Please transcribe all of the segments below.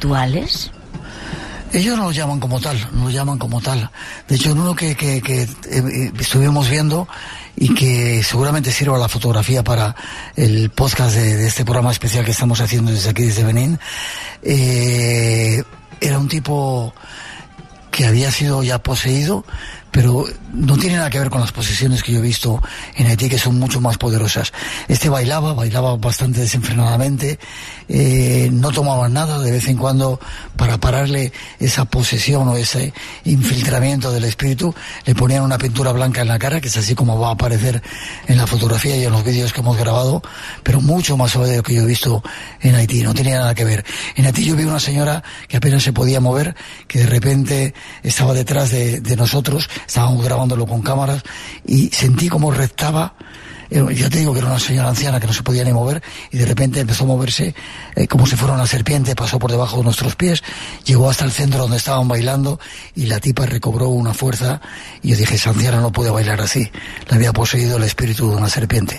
espirituales? Ellos no lo llaman como tal, no lo llaman como tal. De hecho, en uno que estuvimos viendo y que seguramente sirva la fotografía para el podcast de este programa especial que estamos haciendo desde aquí, desde Benín, era un tipo que había sido ya poseído, pero no tiene nada que ver con las posesiones que yo he visto en Haití, que son mucho más poderosas. Este bailaba bastante desenfrenadamente, no tomaba nada, de vez en cuando, para pararle esa posesión o ese infiltramiento del espíritu, le ponían una pintura blanca en la cara, que es así como va a aparecer en la fotografía y en los vídeos que hemos grabado, pero mucho más suave de lo que yo he visto en Haití, no tenía nada que ver. En Haití yo vi una señora que apenas se podía mover, que de repente estaba detrás de nosotros, estábamos grabándolo con cámaras y sentí como rectaba. Ya te digo que era una señora anciana que no se podía ni mover y de repente empezó a moverse como si fuera una serpiente, pasó por debajo de nuestros pies, llegó hasta el centro donde estaban bailando y la tipa recobró una fuerza y yo dije, esa anciana no puede bailar así, le había poseído el espíritu de una serpiente.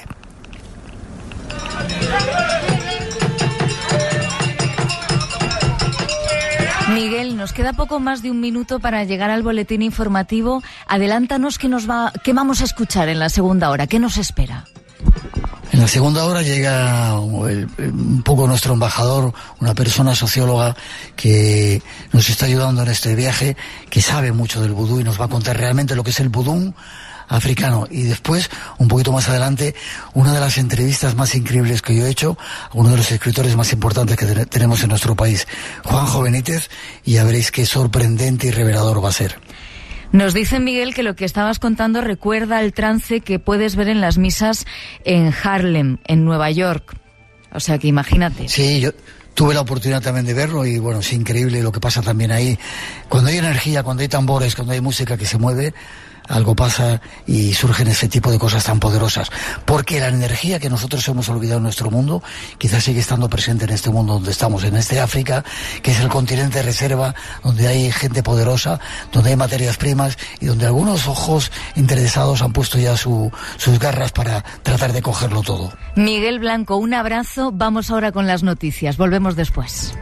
Miguel, nos queda poco más de un minuto para llegar al boletín informativo. Adelántanos qué vamos a escuchar en la segunda hora. ¿Qué nos espera? En la segunda hora llega un poco nuestro embajador, una persona socióloga que nos está ayudando en este viaje, que sabe mucho del vudú y nos va a contar realmente lo que es el vudú africano. Y después, un poquito más adelante, una de las entrevistas más increíbles que yo he hecho a uno de los escritores más importantes que tenemos en nuestro país, Juanjo Benítez, y ya veréis qué sorprendente y revelador va a ser. Nos dice Miguel que lo que estabas contando recuerda al trance que puedes ver en las misas en Harlem, en Nueva York. O sea que imagínate. Sí, yo tuve la oportunidad también de verlo y bueno, es increíble lo que pasa también ahí. Cuando hay energía, cuando hay tambores, cuando hay música que se mueve, algo pasa y surgen ese tipo de cosas tan poderosas. Porque la energía que nosotros hemos olvidado en nuestro mundo quizás sigue estando presente en este mundo donde estamos, en este África, que es el continente de reserva, donde hay gente poderosa, donde hay materias primas y donde algunos ojos interesados han puesto ya sus garras para tratar de cogerlo todo. Miguel Blanco, un abrazo. Vamos ahora con las noticias. Volvemos después.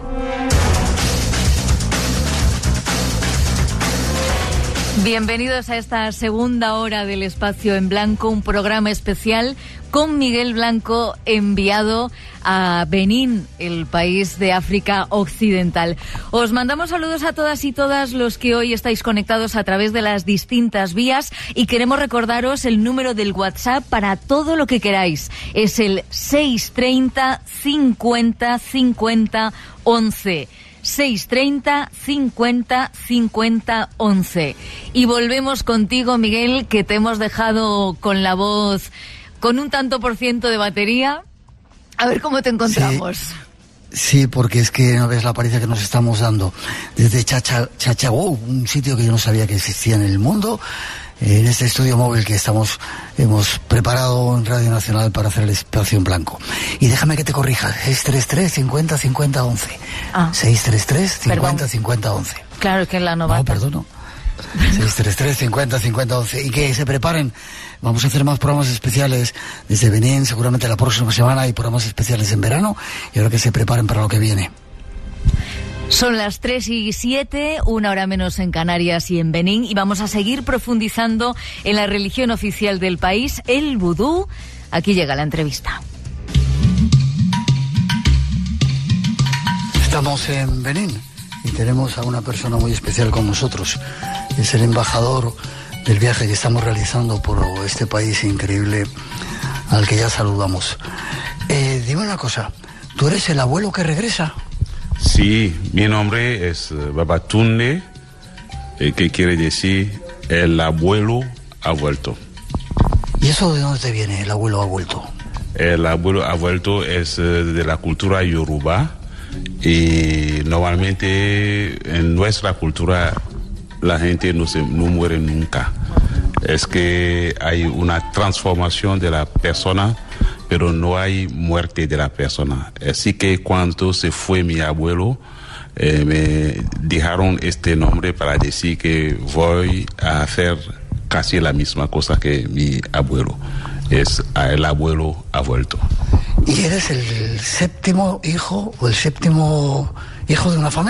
Bienvenidos a esta segunda hora del Espacio en Blanco, un programa especial con Miguel Blanco, enviado a Benín, el país de África Occidental. Os mandamos saludos a todas y todas los que hoy estáis conectados a través de las distintas vías y queremos recordaros el número del WhatsApp para todo lo que queráis. Es el 630 50 50 11. 630 50 50 11. Y volvemos contigo, Miguel, que te hemos dejado con la voz con un tanto por ciento de batería. A ver cómo te encontramos. Sí, porque es que no ves la paliza que nos estamos dando. Desde Chachagó, un sitio que yo no sabía que existía en el mundo, en este estudio móvil que hemos preparado en Radio Nacional para hacer el Espacio en Blanco. Y déjame que te corrija, 633 50 50 11. 633 50 50 11. Claro, es que es la novata. No, perdono. 633 50 50 11. Y que se preparen. Vamos a hacer más programas especiales desde Benín, seguramente la próxima semana hay programas especiales en verano, y ahora que se preparen para lo que viene. Son las 3:07, 1 hora menos en Canarias y en Benín, y vamos a seguir profundizando en la religión oficial del país, el vudú. Aquí llega la entrevista. Estamos en Benín y tenemos a una persona muy especial con nosotros. Es el embajador del viaje que estamos realizando por este país increíble al que ya saludamos. Dime una cosa, ¿tú eres el abuelo que regresa? Sí, mi nombre es Babatunde, que quiere decir el abuelo ha vuelto. ¿Y eso de dónde te viene, el abuelo ha vuelto? El abuelo ha vuelto es de la cultura yoruba, y normalmente en nuestra cultura la gente no muere nunca. Es que hay una transformación de la persona, pero no hay muerte de la persona. Así que cuando se fue mi abuelo, me dejaron este nombre para decir que voy a hacer casi la misma cosa que mi abuelo. El abuelo ha vuelto. ¿Y eres el séptimo hijo o el séptimo hijo de una familia?